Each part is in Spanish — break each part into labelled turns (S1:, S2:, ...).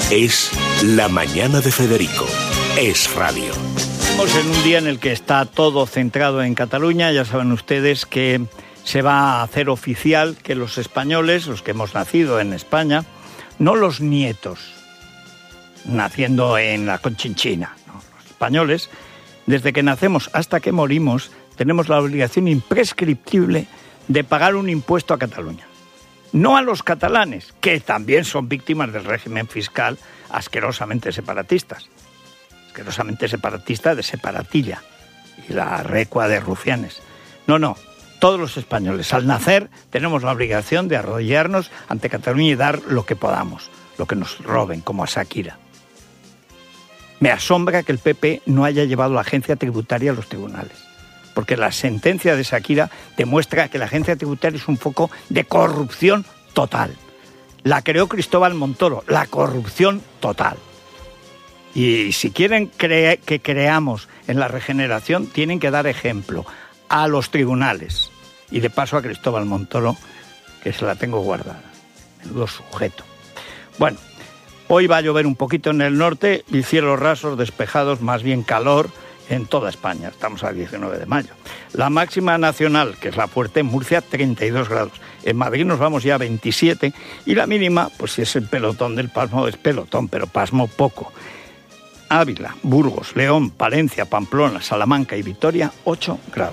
S1: Es La Mañana de Federico. Es radio.
S2: Estamos en un día en el que está todo centrado en Cataluña. Ya saben ustedes que se va a hacer oficial que los españoles, los que hemos nacido en España, no los nietos, naciendo en la Conchinchina, no, los españoles, desde que nacemos hasta que morimos, tenemos la obligación imprescriptible de pagar un impuesto a Cataluña. No a los catalanes, que también son víctimas del régimen fiscal asquerosamente separatistas de separatilla y la recua de rufianes. No, todos los españoles, al nacer, tenemos la obligación de arrodillarnos ante Cataluña y dar lo que podamos, lo que nos roben, como a Shakira. Me asombra que el PP no haya llevado la agencia tributaria a los tribunales, porque la sentencia de Shakira demuestra que la agencia tributaria es un foco de corrupción total. La creó Cristóbal Montoro, la corrupción total. Y si quieren que creamos en la regeneración, tienen que dar ejemplo a los tribunales. Y de paso a Cristóbal Montoro, que se la tengo guardada. Menudo sujeto. Bueno, hoy va a llover un poquito en el norte y cielos rasos, despejados, más bien calor en toda España. Estamos al 19 de mayo. La máxima nacional, que es la fuerte, en Murcia, 32 grados. En Madrid nos vamos ya a 27. Y la mínima, pues si es el pelotón del pasmo, es pelotón, pero pasmo poco. Ávila, Burgos, León, Palencia, Pamplona, Salamanca y Vitoria, 8 grados.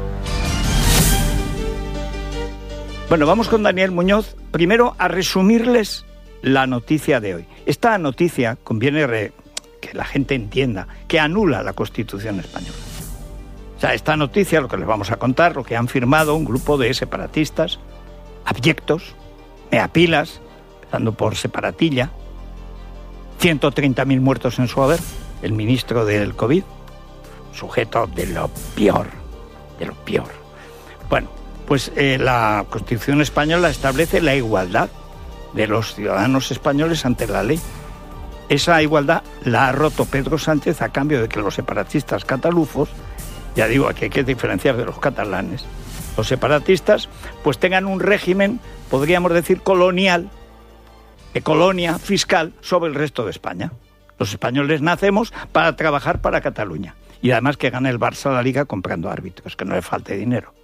S2: Bueno, vamos con Daniel Muñoz. Primero a resumirles la noticia de hoy. Esta noticia conviene que la gente entienda que anula la Constitución española. O sea, esta noticia, lo que les vamos a contar, lo que han firmado un grupo de separatistas, abyectos, meapilas, empezando por separatilla, 130.000 muertos en su haber, el ministro del COVID, sujeto de lo peor, de lo peor. Bueno, pues la Constitución española establece la igualdad de los ciudadanos españoles ante la ley. Esa igualdad la ha roto Pedro Sánchez a cambio de que los separatistas catalufos, ya digo, aquí hay que diferenciar de los catalanes, los separatistas pues tengan un régimen, podríamos decir, colonial, de colonia fiscal sobre el resto de España. Los españoles nacemos para trabajar para Cataluña y además que gane el Barça la Liga comprando árbitros, que no le falte dinero.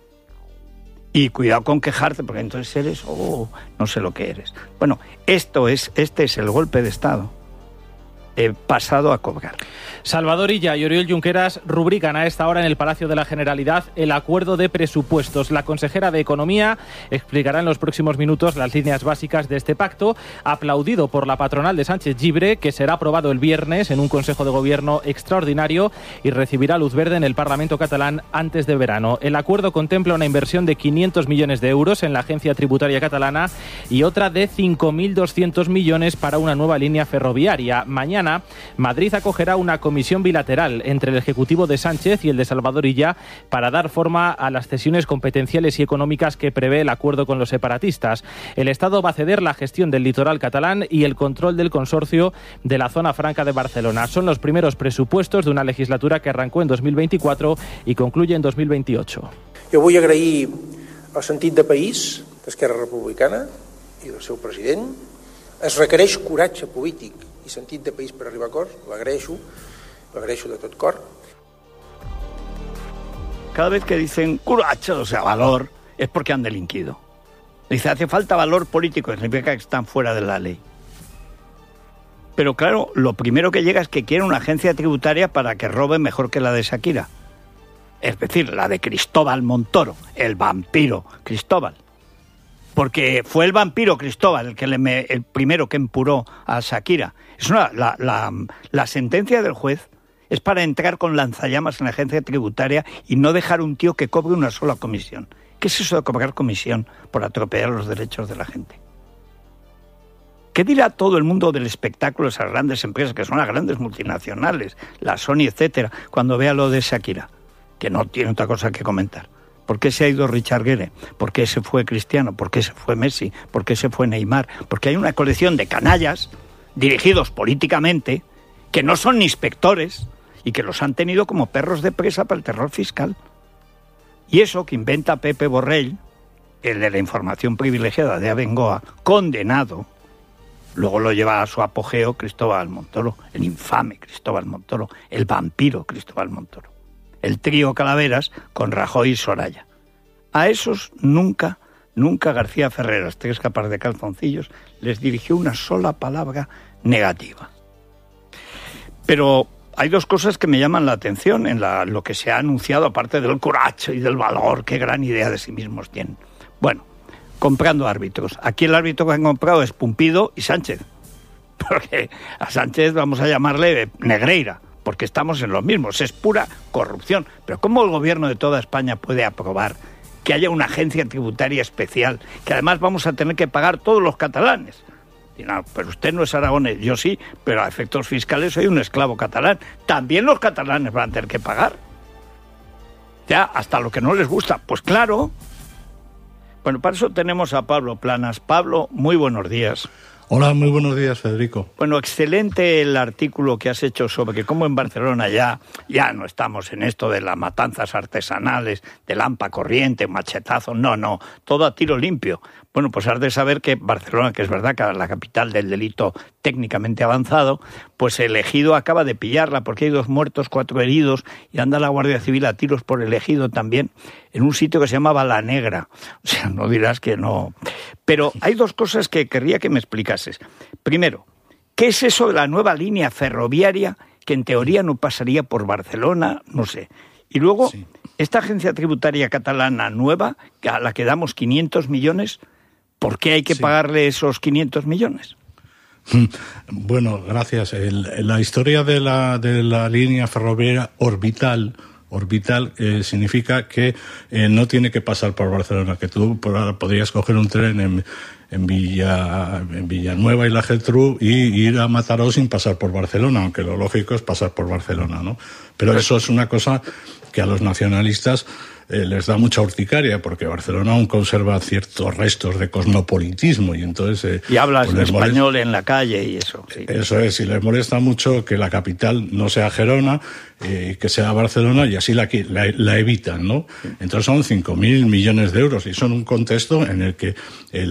S2: Y cuidado con quejarte, porque entonces eres, no sé lo que eres. Bueno, este es el golpe de Estado pasado a cobrar.
S3: Salvador Illa y Oriol Junqueras rubrican a esta hora en el Palacio de la Generalidad el acuerdo de presupuestos. La consejera de Economía explicará en los próximos minutos las líneas básicas de este pacto, aplaudido por la patronal de Sánchez Llibre, que será aprobado el viernes en un Consejo de Gobierno extraordinario y recibirá luz verde en el Parlamento catalán antes de verano. El acuerdo contempla una inversión de 500 millones de euros en la Agencia Tributaria Catalana y otra de 5.200 millones para una nueva línea ferroviaria. Mañana, Madrid acogerá una comisión bilateral entre el Ejecutivo de Sánchez y el de Salvador Illa para dar forma a las cesiones competenciales y económicas que prevé el acuerdo con los separatistas. El Estado va a ceder la gestión del litoral catalán y el control del consorcio de la zona franca de Barcelona. Son los primeros presupuestos de una legislatura que arrancó en 2024 y concluye en 2028.
S4: Jo vull agrair el sentit de país d'Esquerra Republicana i del seu president. Es requereix coratge polític i sentit de país per arribar a acords. L'agraeixo de tot cor.
S2: Cada vez que dicen curacho, o sea, valor, es porque han delinquido. Dice, hace falta valor político, significa que están fuera de la ley. Pero claro, lo primero que llega es que quieren una agencia tributaria para que robe mejor que la de Shakira. Es decir, la de Cristóbal Montoro, el vampiro Cristóbal. Porque fue el vampiro Cristóbal el primero que empuró a Shakira. La sentencia del juez es para entrar con lanzallamas en la agencia tributaria y no dejar un tío que cobre una sola comisión. ¿Qué es eso de cobrar comisión por atropellar los derechos de la gente? ¿Qué dirá todo el mundo del espectáculo, esas grandes empresas que son las grandes multinacionales, la Sony, etcétera, cuando vea lo de Shakira? Que no tiene otra cosa que comentar. ¿Por qué se ha ido Richard Gere? ¿Por qué se fue Cristiano? ¿Por qué se fue Messi? ¿Por qué se fue Neymar? Porque hay una colección de canallas dirigidos políticamente que no son ni inspectores y que los han tenido como perros de presa para el terror fiscal. Y eso que inventa Pepe Borrell, el de la información privilegiada de Abengoa, condenado, Luego lo lleva a su apogeo Cristóbal Montoro, el infame Cristóbal Montoro, el vampiro Cristóbal Montoro. El trío Calaveras con Rajoy y Soraya. A esos nunca García Ferreras, 3 capas de calzoncillos, les dirigió una sola palabra negativa. Pero hay 2 cosas que me llaman la atención en lo que se ha anunciado, aparte del coraje y del valor, qué gran idea de sí mismos tienen. Bueno, comprando árbitros. Aquí el árbitro que han comprado es Pumpido y Sánchez. Porque a Sánchez vamos a llamarle Negreira, porque estamos en los mismos. Es pura corrupción. Pero ¿cómo el gobierno de toda España puede aprobar que haya una agencia tributaria especial, que además vamos a tener que pagar todos los catalanes? Y no, pero usted no es aragonés, yo sí, pero a efectos fiscales soy un esclavo catalán. También los catalanes van a tener que pagar. Ya, hasta lo que no les gusta. Pues claro. Bueno, para eso tenemos a Pablo Planas. Pablo, muy buenos días.
S5: Hola, muy buenos días, Federico.
S2: Bueno, excelente el artículo que has hecho sobre que como en Barcelona ya no estamos en esto de las matanzas artesanales, de lampa corriente, machetazo, no, todo a tiro limpio. Bueno, pues has de saber que Barcelona, que es verdad que es la capital del delito técnicamente avanzado, pues el Ejido acaba de pillarla porque hay 2 muertos, 4 heridos y anda la Guardia Civil a tiros por el Ejido también, en un sitio que se llama La Negra. O sea, no dirás que no. Pero hay 2 cosas que querría que me explicases. Primero, ¿qué es eso de la nueva línea ferroviaria que en teoría no pasaría por Barcelona? No sé. Y luego, sí, esta agencia tributaria catalana nueva, a la que damos 500 millones, ¿por qué hay que pagarle esos 500 millones?
S5: Bueno, gracias. La historia de la línea ferroviaria orbital significa que no tiene que pasar por Barcelona, que tú podrías coger un tren en Villanueva y la Geltrú y ir a Mataró sin pasar por Barcelona, aunque lo lógico es pasar por Barcelona, ¿no? Pero eso es una cosa que a los nacionalistas les da mucha urticaria, porque Barcelona aún conserva ciertos restos de cosmopolitismo y entonces...
S2: y hablas pues español en la calle y eso. Sí.
S5: Eso es, y les molesta mucho que la capital no sea Gerona, que sea Barcelona, y así la evitan, ¿no? Entonces son 5.000 millones de euros, y son un contexto en el que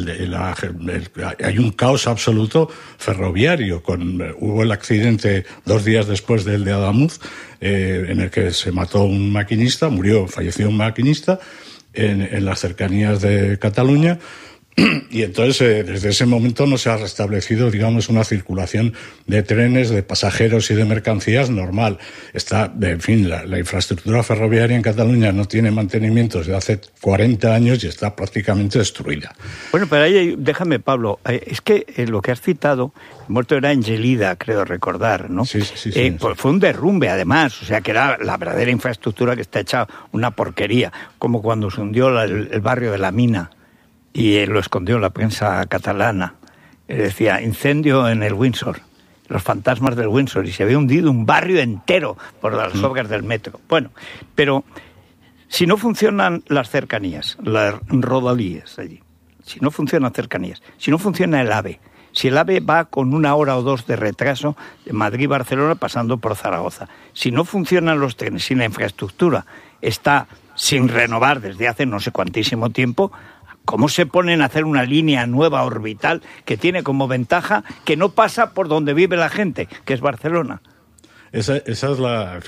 S5: hay un caos absoluto ferroviario. Hubo el accidente 2 días después del de Adamuz, en el que se mató un maquinista, falleció un maquinista en las cercanías de Cataluña, y entonces desde ese momento no se ha restablecido, digamos, una circulación de trenes, de pasajeros y de mercancías normal. En fin, la infraestructura ferroviaria en Cataluña no tiene mantenimiento desde hace 40 años y está prácticamente destruida.
S2: Bueno, pero ahí, déjame, Pablo, es que lo que has citado, el muerto era en Gelida, creo recordar, ¿no?
S5: Sí.
S2: Pues fue un derrumbe, además, o sea, que era la verdadera infraestructura que está hecha una porquería, como cuando se hundió el barrio de la Mina. Y lo escondió la prensa catalana. Decía, incendio en el Windsor, los fantasmas del Windsor, y se había hundido un barrio entero por las obras del metro. Bueno, pero si no funcionan las cercanías, las rodalías allí, si no funcionan cercanías, si no funciona el AVE, si el AVE va con 1 hora o 2 de retraso de Madrid-Barcelona pasando por Zaragoza, si no funcionan los trenes, si la infraestructura está sin renovar desde hace no sé cuantísimo tiempo, ¿cómo se ponen a hacer una línea nueva orbital que tiene como ventaja que no pasa por donde vive la gente, que es Barcelona?
S5: Esa es la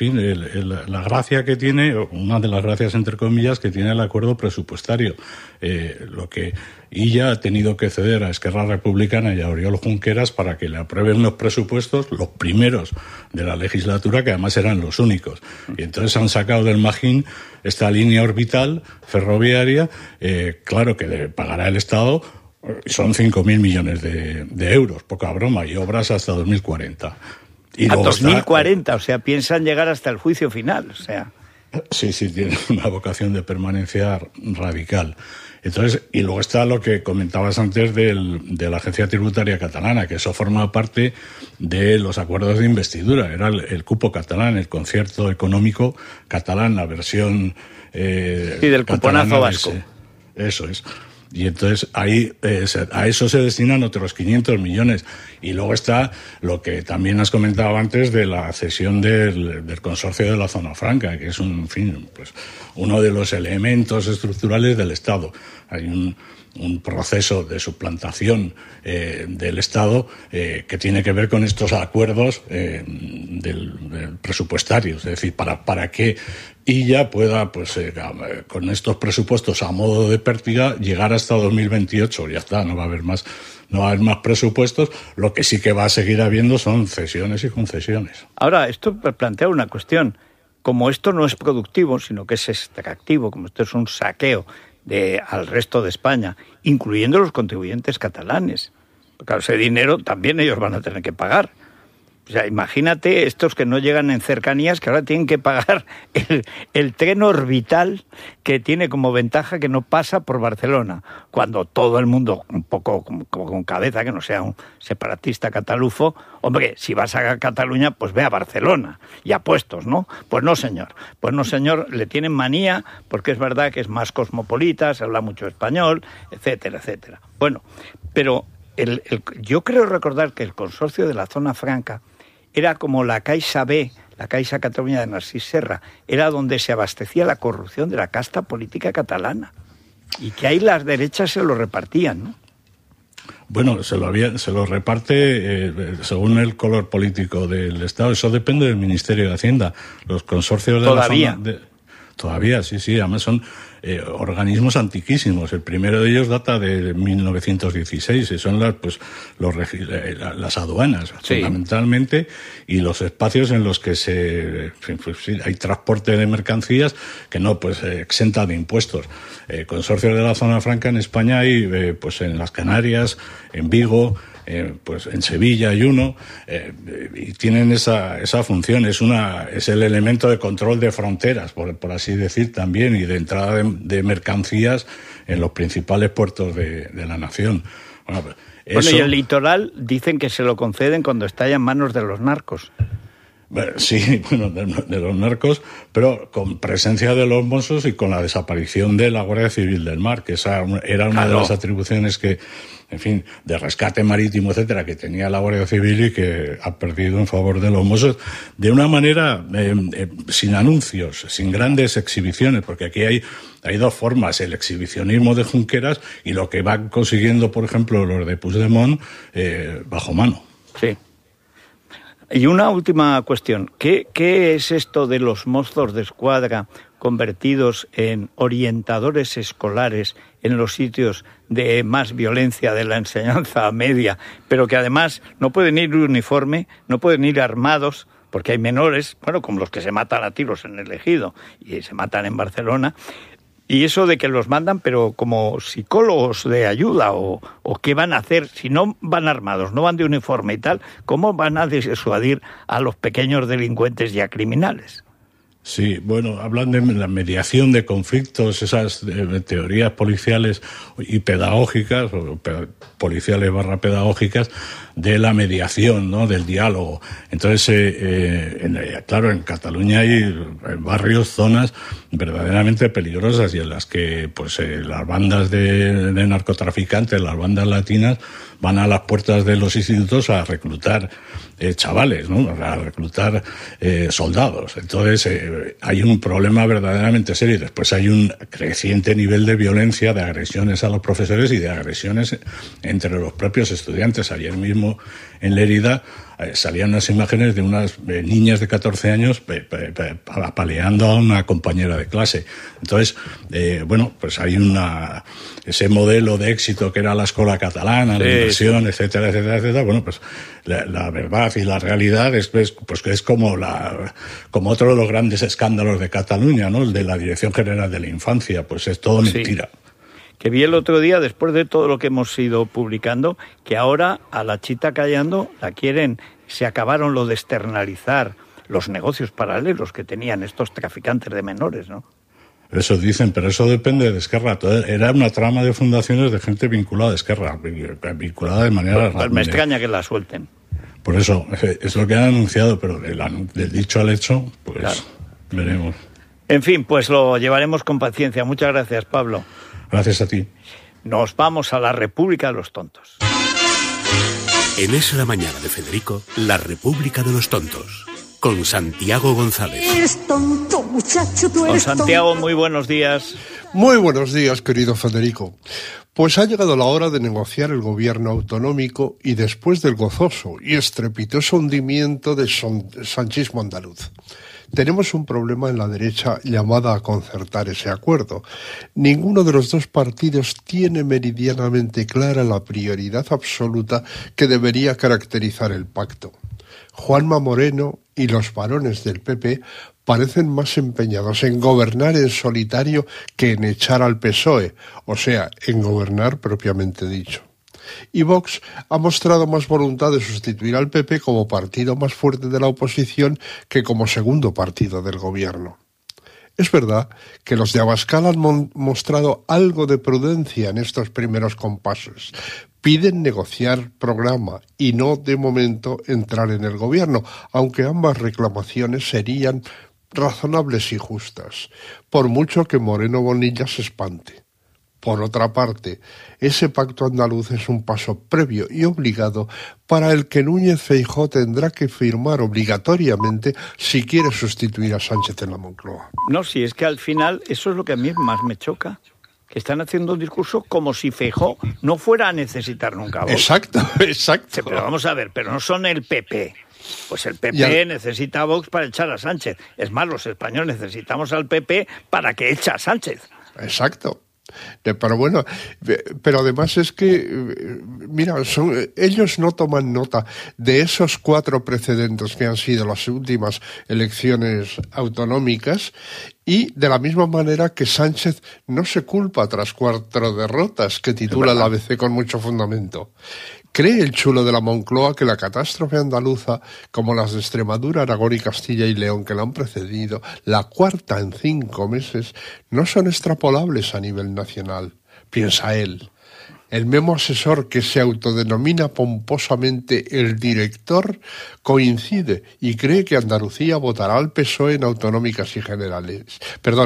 S5: gracia que tiene, una de las gracias entre comillas que tiene el acuerdo presupuestario. Lo que Illa ha tenido que ceder a Esquerra Republicana y a Oriol Junqueras para que le aprueben los presupuestos, los primeros de la legislatura, que además eran los únicos. Y entonces han sacado del magín esta línea orbital ferroviaria, claro que pagará el Estado. Son 5.000 millones de euros, poca broma, y obras hasta 2040. Y
S2: a 2040, o sea, piensan llegar hasta el juicio final, o sea.
S5: Sí, tienen una vocación de permanencia radical. Entonces, y luego está lo que comentabas antes de la Agencia Tributaria Catalana, que eso forma parte de los acuerdos de investidura. Era el cupo catalán, el concierto económico catalán, la versión
S2: del cuponazo vasco.
S5: Eso es. Y entonces ahí a eso se destinan otros 500 millones. Y luego está lo que también has comentado antes de la cesión del consorcio de la Zona Franca, que es uno de los elementos estructurales del Estado. Hay un proceso de suplantación del Estado que tiene que ver con estos acuerdos del presupuestarios, es decir, para que Illa pueda, pues con estos presupuestos a modo de pértiga, llegar hasta 2028. Ya está, no va a haber más presupuestos. Lo que sí que va a seguir habiendo son cesiones y concesiones.
S2: Ahora, esto plantea una cuestión. Como esto no es productivo, sino que es extractivo, como esto es un saqueo al resto de España, incluyendo los contribuyentes catalanes. Porque claro, ese dinero también ellos van a tener que pagar. O sea, imagínate estos que no llegan en cercanías, que ahora tienen que pagar el tren orbital que tiene como ventaja que no pasa por Barcelona, cuando todo el mundo, un poco con cabeza, que no sea un separatista catalufo, hombre, si vas a Cataluña, pues ve a Barcelona, y a puestos, ¿no? Pues no, señor, le tienen manía, porque es verdad que es más cosmopolita, se habla mucho español, etcétera, etcétera. Bueno, pero yo creo recordar que el consorcio de la Zona Franca era como la Caixa B, la Caixa Cataluña de Narcís Serra, era donde se abastecía la corrupción de la casta política catalana. Y que ahí las derechas se lo repartían, ¿no?
S5: Bueno, se lo reparte según el color político del Estado. Eso depende del Ministerio de Hacienda. Los consorcios de
S2: ¿Todavía?
S5: la zona... Todavía, sí. Además son organismos antiquísimos. El primero de ellos data de 1916 y son las aduanas, sí, fundamentalmente, y los espacios en los que hay transporte de mercancías que no exenta de impuestos. Consorcios de la Zona Franca en España hay en las Canarias, en Vigo, en Sevilla hay uno, y tienen esa función. Es el elemento de control de fronteras, por así decir, también, y de entrada de mercancías en los principales puertos de la nación. Bueno,
S2: y el litoral dicen que se lo conceden cuando está ya en manos de los narcos.
S5: Sí, de los narcos, pero con presencia de los Mossos y con la desaparición de la Guardia Civil del Mar, que esa era una de las atribuciones que, en fin, de rescate marítimo, etcétera, que tenía la Guardia Civil y que ha perdido en favor de los Mossos, de una manera sin anuncios, sin grandes exhibiciones, porque aquí hay dos formas: el exhibicionismo de Junqueras y lo que van consiguiendo, por ejemplo, los de Puigdemont bajo mano.
S2: Sí. Y una última cuestión. ¿Qué es esto de los mozos de escuadra convertidos en orientadores escolares en los sitios de más violencia de la enseñanza media, pero que además no pueden ir uniforme, no pueden ir armados, porque hay menores, como los que se matan a tiros en el Ejido y se matan en Barcelona? Y eso de que los mandan, pero como psicólogos de ayuda, o qué van a hacer, si no van armados, no van de uniforme y tal, ¿cómo van a disuadir a los pequeños delincuentes y a criminales?
S5: Sí, hablan de la mediación de conflictos, esas teorías policiales y pedagógicas, o policiales / pedagógicas, de la mediación, ¿no?, del diálogo. Entonces, claro, en Cataluña hay barrios, zonas verdaderamente peligrosas, y en las que las bandas de narcotraficantes, las bandas latinas, van a las puertas de los institutos a reclutar chavales, ¿no?, a reclutar soldados. Entonces hay un problema verdaderamente serio. Y después hay un creciente nivel de violencia, de agresiones a los profesores y de agresiones entre los propios estudiantes. Ayer mismo en Lérida salían unas imágenes de unas niñas de 14 años apaleando a una compañera de clase. Entonces, hay ese modelo de éxito que era la escuela catalana, la inversión, etcétera, etcétera, etcétera. La verdad y la realidad es como otro de los grandes escándalos de Cataluña, ¿no?, el de la Dirección General de la Infancia. Es todo mentira.
S2: Que vi el otro día, después de todo lo que hemos ido publicando, que ahora a la Chita Callando se acabaron lo de externalizar los negocios paralelos que tenían estos traficantes de menores, ¿no?
S5: Eso dicen, pero eso depende de Esquerra. Era una trama de fundaciones de gente vinculada a Esquerra, vinculada de manera...
S2: Pues me extraña que la suelten.
S5: Por eso, es lo que han anunciado, pero del dicho al hecho, claro, veremos.
S2: En fin, lo llevaremos con paciencia. Muchas gracias, Pablo.
S5: Gracias a ti.
S2: Nos vamos a la República de los Tontos.
S1: En Es la Mañana de Federico, la República de los Tontos, con Santiago González.
S6: Eres tonto, muchacho, tú
S2: Don
S6: eres
S2: Santiago,
S6: tonto.
S2: muy buenos días.
S7: Muy buenos días, querido Federico.
S6: Pues ha llegado la hora de negociar el gobierno autonómico y después del gozoso y estrepitoso hundimiento del sanchismo andaluz. Tenemos un problema en la derecha llamada a concertar ese acuerdo. Ninguno de los dos partidos tiene meridianamente clara la prioridad absoluta que debería caracterizar el pacto. Juanma Moreno y los varones del PP parecen más empeñados en gobernar en solitario que en echar al PSOE, o sea, en gobernar propiamente dicho. Y Vox ha mostrado más voluntad de sustituir al PP como partido más fuerte de la oposición que como segundo partido del gobierno. Es verdad que los de Abascal han mostrado algo de prudencia en estos primeros compases. Piden negociar programa y no, de momento, entrar en el gobierno, aunque ambas reclamaciones serían razonables y justas, por mucho que Moreno Bonilla se espante. Por otra parte, ese pacto andaluz es un paso previo y obligado para el que Núñez Feijóo tendrá que firmar obligatoriamente si quiere sustituir a Sánchez en la Moncloa.
S2: No, si es que al final eso es lo que a mí más me choca, que están haciendo un discurso como si Feijóo no fuera a necesitar nunca a Vox.
S6: Exacto.
S2: Sí, pero vamos a ver, pero no son el PP. Pues el PP necesita a Vox para echar a Sánchez. Es más, los españoles necesitamos al PP para que eche a Sánchez.
S6: Exacto. Pero bueno, pero además es que, mira, ellos no toman nota de esos 4 precedentes que han sido las últimas elecciones autonómicas y de la misma manera que Sánchez no se culpa tras 4 derrotas, que titula el ABC con mucho fundamento. ¿Cree el chulo de la Moncloa que la catástrofe andaluza, como las de Extremadura, Aragón y Castilla y León que la han precedido, la 4ª en 5 meses, no son extrapolables a nivel nacional? Piensa él. El memo asesor que se autodenomina pomposamente el director coincide y cree que Andalucía votará al PSOE en autonómicas y generales.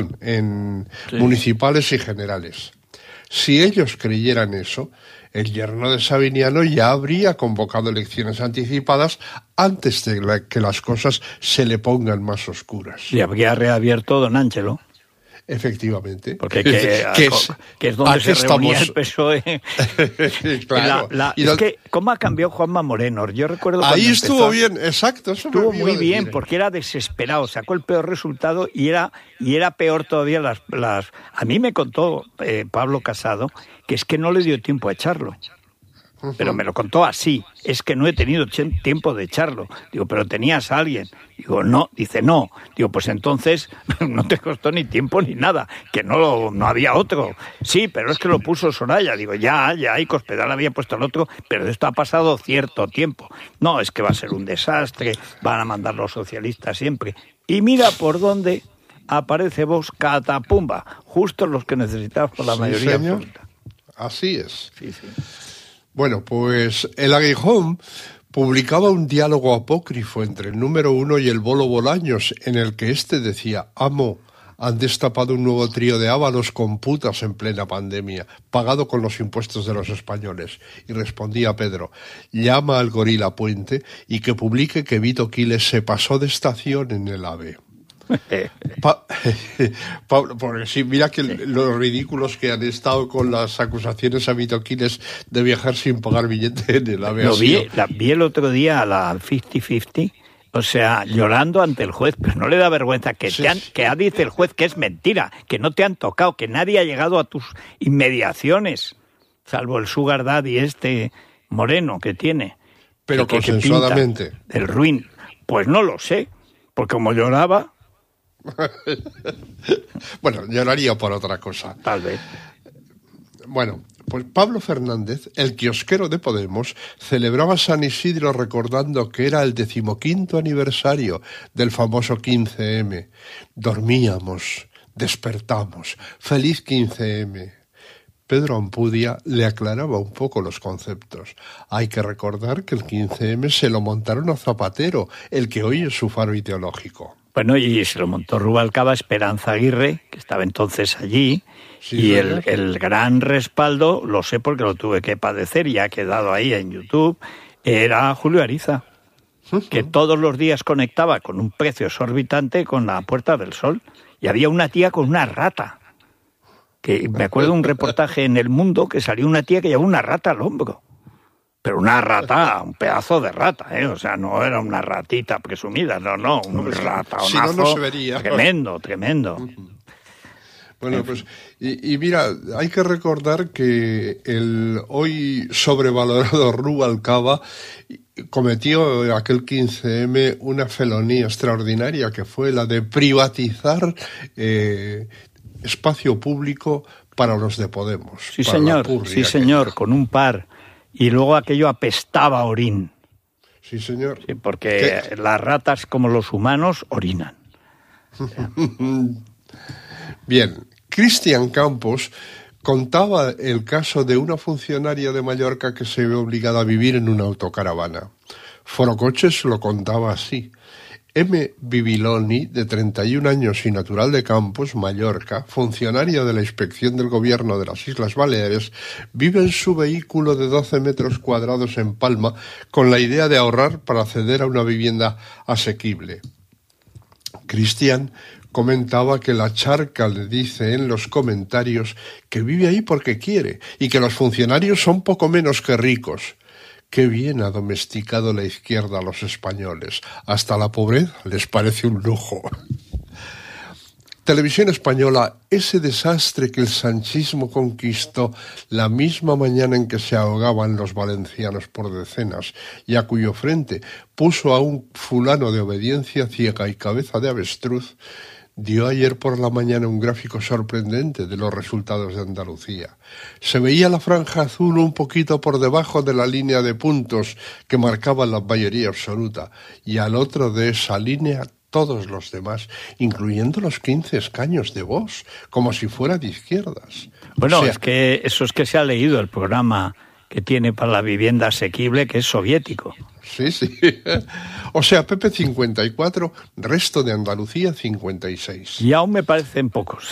S6: Municipales y generales. Si ellos creyeran eso, el yerno de Sabiniano ya habría convocado elecciones anticipadas antes de que las cosas se le pongan más oscuras.
S2: Y habría reabierto Don Ángelo.
S6: Efectivamente.
S2: Porque que es donde se reunía el PSOE.
S6: Claro.
S2: Es que, ¿cómo ha cambiado Juanma Moreno? Yo recuerdo
S6: ahí estuvo bien, exacto. Eso
S2: estuvo muy bien, porque era desesperado, sacó el peor resultado y era peor todavía las... A mí me contó Pablo Casado que es que no le dio tiempo a echarlo. Pero me lo contó así, es que no he tenido tiempo de echarlo. Digo, pero tenías a alguien. Digo, no, dice, no. Digo, pues entonces no te costó ni tiempo ni nada, que no había otro. Sí, pero es que lo puso Soraya. Digo, ya, y Cospedal había puesto el otro, pero esto ha pasado cierto tiempo. No, es que va a ser un desastre, van a mandar los socialistas siempre. Y mira por dónde aparece Vox, catapumba, justo los que necesitamos por la mayoría absoluta.
S6: Así es.
S2: Sí.
S6: Bueno, pues El Aguijón publicaba un diálogo apócrifo entre el número 1 y el Bolo Bolaños, en el que éste decía: «Amo, han destapado un nuevo trío de ávalos con putas en plena pandemia, pagado con los impuestos de los españoles». Y respondía Pedro: «Llama al gorila Puente y que publique que Vito Quiles se pasó de estación en el AVE». Pablo, porque sí, mira que los ridículos que han estado con las acusaciones a Vito Quiles de viajar sin pagar billete en el AVE.
S2: Vi el otro día a la 50-50, o sea, llorando ante el juez, pero no le da vergüenza que dice el juez que es mentira, que no te han tocado, que nadie ha llegado a tus inmediaciones, salvo el sugar daddy Moreno que tiene.
S6: Pero consensuadamente.
S2: Que pinta, el ruin. Pues no lo sé, porque como lloraba...
S6: Bueno, lloraría por otra cosa.
S2: Tal vez.
S6: Bueno, pues Pablo Fernández, el kiosquero de Podemos, celebraba San Isidro recordando que era el 15º aniversario del famoso 15M. Dormíamos, despertamos. ¡Feliz 15M! Pedro Ampudia le aclaraba un poco los conceptos. Hay que recordar que el 15M se lo montaron a Zapatero, el que hoy es su faro ideológico.
S2: Bueno, y se lo montó Rubalcaba, Esperanza Aguirre, que estaba entonces allí, sí, y el gran respaldo, lo sé porque lo tuve que padecer y ha quedado ahí en YouTube, era Julio Ariza, que todos los días conectaba con un precio exorbitante con la Puerta del Sol, y había una tía con una rata. que me acuerdo de un reportaje en El Mundo que salió una tía que llevaba una rata al hombro. Pero una rata, un pedazo de rata, ¿eh? O sea, no era una ratita presumida, no, un rataonazo.
S6: Si no, no se vería.
S2: Tremendo.
S6: Bueno, pues, y mira, hay que recordar que el hoy sobrevalorado Rubalcaba cometió aquel 15M una felonía extraordinaria, que fue la de privatizar espacio público para los de Podemos.
S2: Sí, señor, con un par. Y luego aquello apestaba a orín.
S6: Sí, señor.
S2: Sí, porque las ratas, como los humanos, orinan. O sea.
S6: Bien, Cristian Campos contaba el caso de una funcionaria de Mallorca que se ve obligada a vivir en una autocaravana. Forocoches lo contaba así. M. Bibiloni, de 31 años y natural de Campos, Mallorca, funcionaria de la Inspección del Gobierno de las Islas Baleares, vive en su vehículo de 12 metros cuadrados en Palma con la idea de ahorrar para acceder a una vivienda asequible. Cristian comentaba que la charca le dice en los comentarios que vive ahí porque quiere y que los funcionarios son poco menos que ricos. Qué bien ha domesticado la izquierda a los españoles. Hasta la pobreza les parece un lujo. Televisión Española, ese desastre que el sanchismo conquistó la misma mañana en que se ahogaban los valencianos por decenas y a cuyo frente puso a un fulano de obediencia ciega y cabeza de avestruz, dio ayer por la mañana un gráfico sorprendente de los resultados de Andalucía. Se veía la franja azul un poquito por debajo de la línea de puntos que marcaba la mayoría absoluta, y al otro de esa línea todos los demás, incluyendo los 15 escaños de Vox, como si fuera de izquierdas.
S2: Bueno, o sea, es que se ha leído el programa que tiene para la vivienda asequible, que es soviético.
S6: Sí. O sea, PP 54, resto de Andalucía 56.
S2: Y aún me parecen pocos.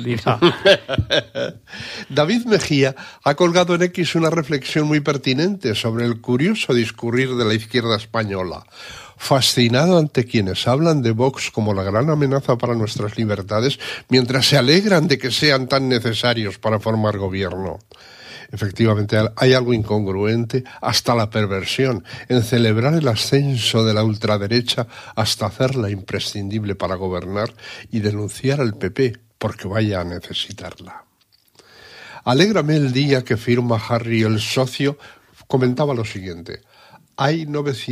S6: David Mejía ha colgado en X una reflexión muy pertinente sobre el curioso discurrir de la izquierda española. Fascinado ante quienes hablan de Vox como la gran amenaza para nuestras libertades, mientras se alegran de que sean tan necesarios para formar gobierno. Efectivamente, hay algo incongruente, hasta la perversión, en celebrar el ascenso de la ultraderecha hasta hacerla imprescindible para gobernar y denunciar al PP porque vaya a necesitarla. Alégrame el día que firma Harry el socio, comentaba lo siguiente. Hay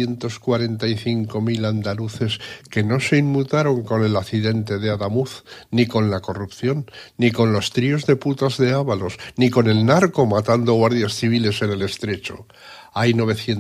S6: 945.000 andaluces que no se inmutaron con el accidente de Adamuz, ni con la corrupción, ni con los tríos de putas de Ábalos, ni con el narco matando guardias civiles en el Estrecho. Hay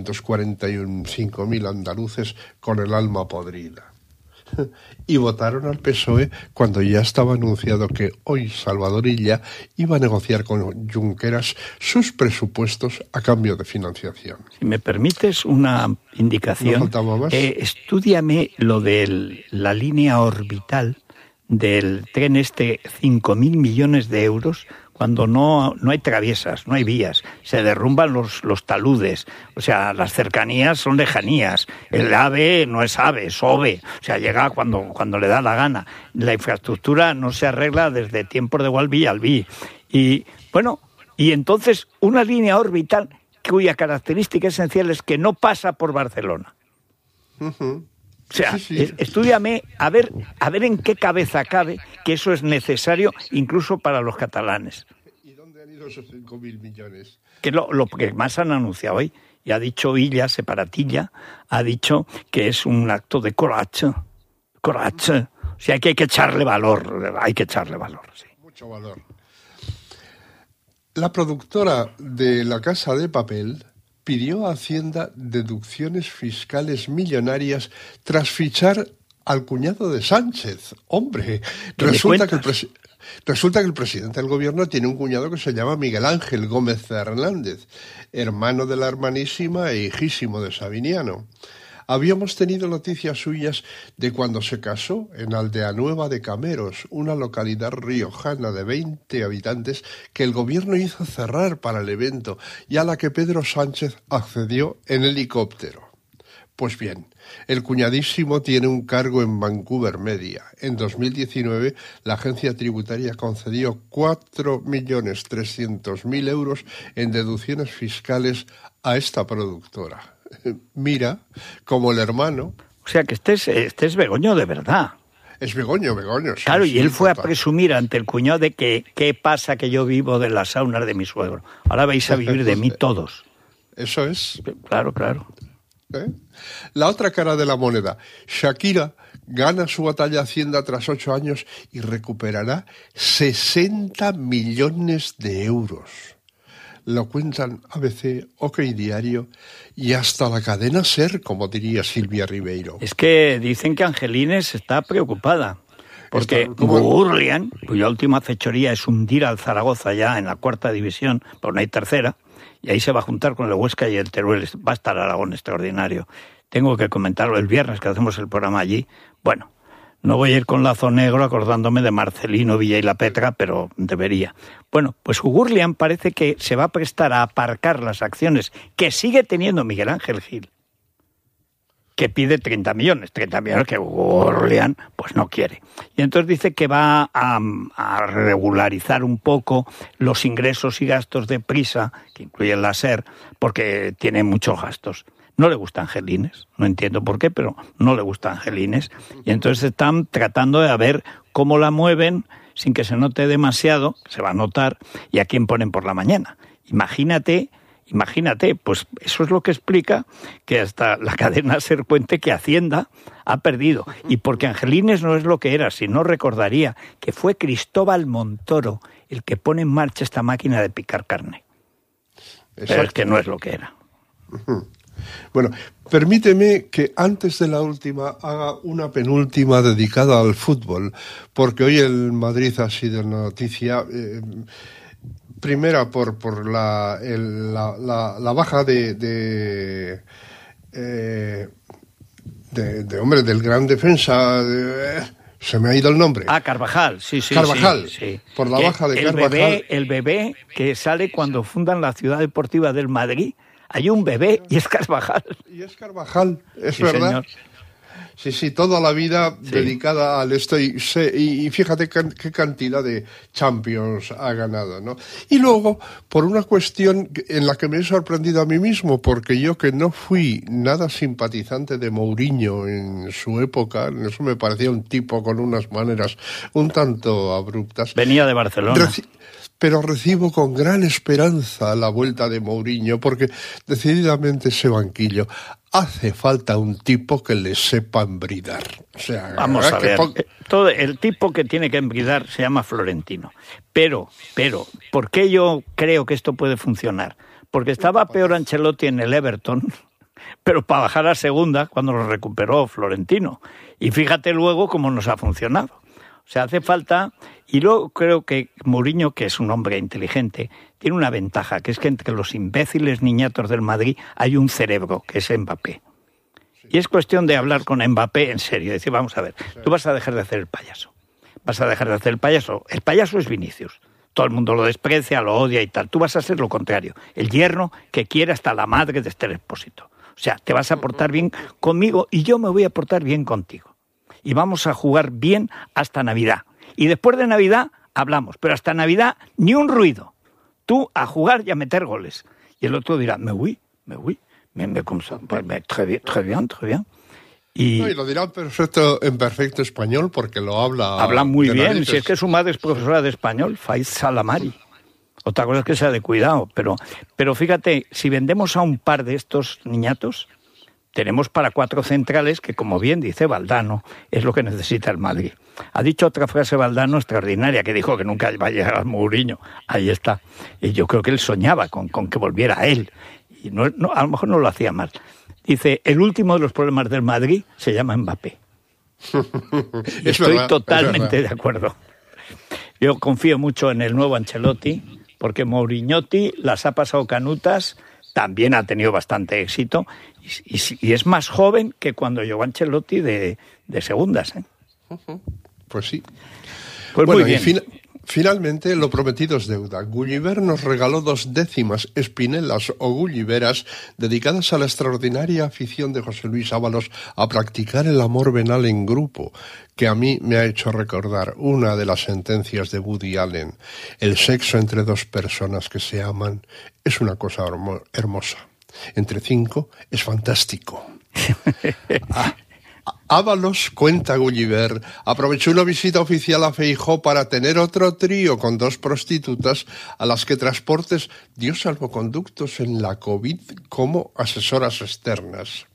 S6: 945.000 andaluces con el alma podrida. Y votaron al PSOE cuando ya estaba anunciado que hoy Salvador Illa iba a negociar con Junqueras sus presupuestos a cambio de financiación.
S2: Si me permites una indicación,
S6: ¿No faltaba más?
S2: Estúdiame lo de la línea orbital del tren 5.000 millones de euros, cuando no hay traviesas, no hay vías, se derrumban los taludes, o sea, las cercanías son lejanías, el AVE no es AVE, es OVE, o sea, llega cuando le da la gana, la infraestructura no se arregla desde tiempos de Gualbí y Albí, y bueno, y entonces una línea orbital cuya característica esencial es que no pasa por Barcelona.
S6: Uh-huh.
S2: O sea,
S6: sí.
S2: Estúdiame a ver en qué cabeza cabe que eso es necesario incluso para los catalanes.
S6: ¿Y dónde han ido esos 5.000 millones?
S2: Que lo que más han anunciado hoy, y ha dicho Illa, Separatilla, ha dicho que es un acto de coraje. O sea, que hay que echarle valor, sí.
S6: Mucho valor. La productora de La Casa de Papel pidió a Hacienda deducciones fiscales millonarias tras fichar al cuñado de Sánchez. Hombre, resulta que el presidente del gobierno tiene un cuñado que se llama Miguel Ángel Gómez Fernández, hermano de la hermanísima e hijísimo de Sabiniano. Habíamos tenido noticias suyas de cuando se casó en Aldeanueva de Cameros, una localidad riojana de 20 habitantes que el gobierno hizo cerrar para el evento y a la que Pedro Sánchez accedió en helicóptero. Pues bien, el cuñadísimo tiene un cargo en Vancouver Media. En 2019, la agencia tributaria concedió 4.300.000 euros en deducciones fiscales a esta productora. Mira, como el hermano...
S2: O sea, que este es Begoño de verdad.
S6: Es Begoño. Sí,
S2: claro, y él fue
S6: total.
S2: a presumir ante el cuñado de que qué pasa que yo vivo de las saunas de mi suegro. Ahora vais a vivir de mí todos.
S6: Eso es.
S2: Claro.
S6: ¿Eh? La otra cara de la moneda. Shakira gana su batalla Hacienda tras 8 años y recuperará 60 millones de euros. Lo cuentan ABC, OK Diario y hasta la cadena SER, como diría Silvia Ribeiro.
S2: Es que dicen que Angelines está preocupada. Porque Gurlian, cuya última fechoría es hundir al Zaragoza ya en la 4ª división, pero no hay 3ª, y ahí se va a juntar con el Huesca y el Teruel. Va a estar Aragón extraordinario. Tengo que comentarlo el viernes, que hacemos el programa allí. Bueno, no voy a ir con lazo negro acordándome de Marcelino, Villa y la Petra, pero debería. Bueno, pues Gurlian parece que se va a prestar a aparcar las acciones que sigue teniendo Miguel Ángel Gil, que pide 30 millones que Gurlian pues no quiere. Y entonces dice que va a regularizar un poco los ingresos y gastos de Prisa, que incluyen la SER, porque tiene muchos gastos. No le gusta Angelines, no entiendo por qué, pero no le gusta Angelines. Y entonces están tratando de ver cómo la mueven sin que se note demasiado, se va a notar, y a quién ponen por la mañana. Imagínate, pues eso es lo que explica que hasta la cadena SER cuente que Hacienda ha perdido. Y porque Angelines no es lo que era, si no recordaría que fue Cristóbal Montoro el que pone en marcha esta máquina de picar carne. Pero es que no es lo que era.
S6: Bueno, permíteme que antes de la última haga una penúltima dedicada al fútbol, porque hoy el Madrid ha sido noticia... Primera por la baja del gran defensa, se me ha ido el nombre.
S2: Carvajal, sí.
S6: Carvajal,
S2: sí.
S6: Por la baja de Carvajal.
S2: El bebé que sale cuando fundan la Ciudad Deportiva del Madrid, hay un bebé y es Carvajal.
S6: Y es Carvajal, es
S2: sí,
S6: verdad.
S2: Señor.
S6: Sí, toda la vida dedicada al esto y fíjate qué cantidad de Champions ha ganado, ¿no? Y luego, por una cuestión en la que me he sorprendido a mí mismo, porque yo que no fui nada simpatizante de Mourinho en su época, eso me parecía un tipo con unas maneras un tanto abruptas.
S2: Venía de Barcelona.
S6: Pero recibo con gran esperanza la vuelta de Mourinho, porque decididamente ese banquillo hace falta un tipo que le sepa embridar. O sea,
S2: vamos a ver, todo el tipo que tiene que embridar se llama Florentino. Pero, ¿por qué yo creo que esto puede funcionar? Porque estaba peor Ancelotti en el Everton, pero para bajar a segunda cuando lo recuperó Florentino. Y fíjate luego cómo nos ha funcionado. O sea, hace falta... Y luego creo que Mourinho, que es un hombre inteligente, tiene una ventaja, que es que entre los imbéciles niñatos del Madrid hay un cerebro, que es Mbappé. Y es cuestión de hablar con Mbappé en serio, decir, vamos a ver, tú vas a dejar de hacer el payaso. Vas a dejar de hacer el payaso. El payaso es Vinicius. Todo el mundo lo desprecia, lo odia y tal. Tú vas a ser lo contrario. El yerno que quiere hasta la madre de Esther Expósito. O sea, te vas a portar bien conmigo y yo me voy a portar bien contigo. Y vamos a jugar bien hasta Navidad. Y después de Navidad hablamos, pero hasta Navidad ni un ruido. Tú a jugar y a meter goles. Y el otro dirá, me voy, très bien. Y
S6: lo dirá en perfecto español porque lo habla...
S2: Habla muy bien, narices. Si es que su madre es profesora de español, Faiz Salamari. Otra cosa es que sea de cuidado, pero fíjate, si vendemos a un par de estos niñatos, tenemos para 4 centrales que, como bien dice Valdano, es lo que necesita el Madrid. Ha dicho otra frase Valdano extraordinaria, que dijo que nunca va a llegar a Mourinho. Ahí está. Y yo creo que él soñaba con que volviera a él. Y no, a lo mejor no lo hacía mal. Dice, el último de los problemas del Madrid se llama Mbappé. Estoy totalmente de acuerdo. Yo confío mucho en el nuevo Ancelotti, porque Mourinhotti las ha pasado canutas, también ha tenido bastante éxito, y es más joven que cuando llegó Ancelotti de segundas, ¿eh?
S6: Pues sí.
S2: Pues
S6: bueno,
S2: muy bien.
S6: Finalmente, lo prometido es deuda. Gulliver nos regaló 2 décimas espinelas o gulliveras dedicadas a la extraordinaria afición de José Luis Ábalos a practicar el amor venal en grupo, que a mí me ha hecho recordar una de las sentencias de Woody Allen. El sexo entre 2 personas que se aman es una cosa hermosa. Entre 5 es fantástico. Ábalos, cuenta Gulliver, aprovechó una visita oficial a Feijóo para tener otro trío con 2 prostitutas a las que Transportes dio salvoconductos en la COVID como asesoras externas.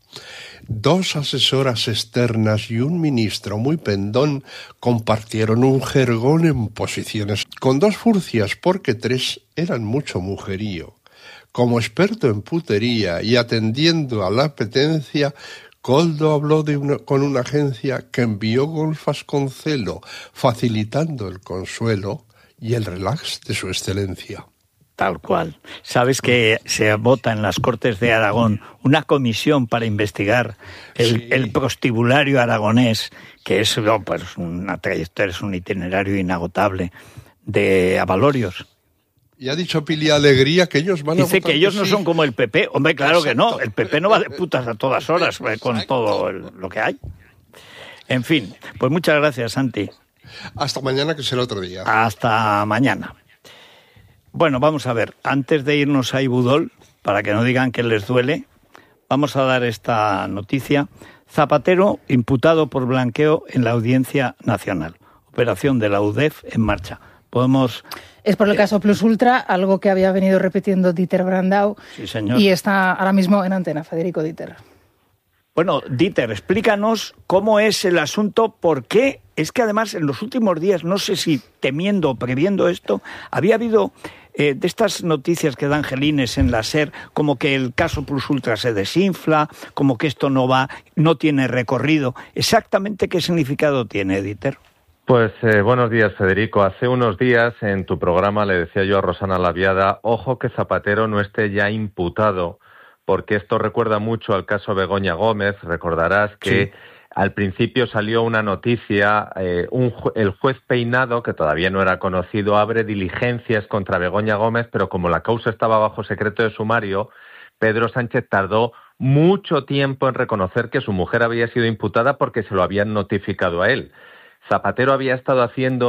S6: 2 asesoras externas y un ministro muy pendón compartieron un jergón en posiciones con 2 furcias porque 3 eran mucho mujerío. Como experto en putería y atendiendo a la apetencia, Koldo habló con una agencia que envió golfas con celo, facilitando el consuelo y el relax de su excelencia.
S2: Tal cual. Sabes que se vota en las Cortes de Aragón una comisión para investigar el prostibulario aragonés, que es pues, una trayectoria, es un itinerario inagotable de avalorios.
S6: Y ha dicho Pili Alegría que ellos van a votar.
S2: Dice que ellos no son como el PP. Hombre, claro. Exacto. Que no. El PP no va de putas a todas horas con exacto. Todo lo que hay. En fin, pues muchas gracias, Santi.
S6: Hasta mañana, que será otro día.
S2: Hasta mañana. Bueno, vamos a ver. Antes de irnos a Ibudol, para que no digan que les duele, vamos a dar esta noticia. Zapatero imputado por blanqueo en la Audiencia Nacional. Operación de la UDEF en marcha. Podemos...
S7: Es por el caso Plus Ultra, algo que había venido repitiendo Dieter Brandau.
S2: Sí, señor.
S7: Y está ahora mismo en antena, Federico Dieter.
S2: Bueno, Dieter, explícanos cómo es el asunto, por qué. Es que además en los últimos días, no sé si temiendo o previendo esto, había habido de estas noticias que dan gelines en la SER, como que el caso Plus Ultra se desinfla, como que esto no tiene recorrido. ¿Exactamente qué significado tiene, Dieter?
S8: Pues buenos días, Federico. Hace unos días en tu programa le decía yo a Rosana Laviada, ojo que Zapatero no esté ya imputado, porque esto recuerda mucho al caso Begoña Gómez. Recordarás que sí. Al principio salió una noticia, el juez Peinado, que todavía no era conocido, abre diligencias contra Begoña Gómez, pero como la causa estaba bajo secreto de sumario, Pedro Sánchez tardó mucho tiempo en reconocer que su mujer había sido imputada porque se lo habían notificado a él. Zapatero había estado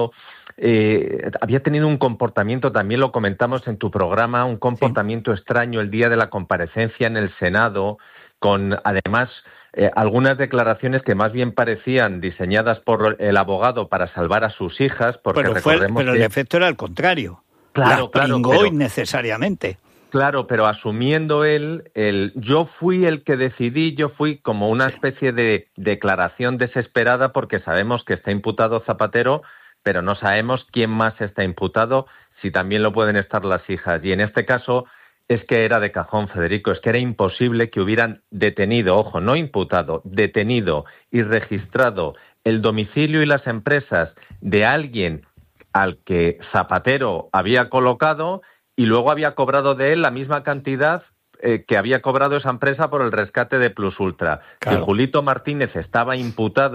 S8: había tenido un comportamiento, también lo comentamos en tu programa, un comportamiento extraño el día de la comparecencia en el Senado, con además algunas declaraciones que más bien parecían diseñadas por el abogado para salvar a sus hijas, porque
S2: pero el efecto era el contrario.
S8: Claro,
S2: pringó innecesariamente.
S8: Claro, pero asumiendo yo fui el que decidí, yo fui como una especie de declaración desesperada porque sabemos que está imputado Zapatero, pero no sabemos quién más está imputado, si también lo pueden estar las hijas. Y en este caso es que era de cajón, Federico, es que era imposible que hubieran detenido, ojo, no imputado, detenido y registrado el domicilio y las empresas de alguien al que Zapatero había colocado y luego había cobrado de él la misma cantidad que había cobrado esa empresa por el rescate de Plus Ultra. Claro. Que Julito Martínez estaba imputado